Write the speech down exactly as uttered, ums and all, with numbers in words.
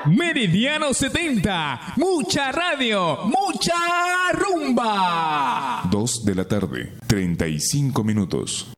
Meridiano setenta, mucha radio, mucha rumba. dos de la tarde, treinta y cinco minutos.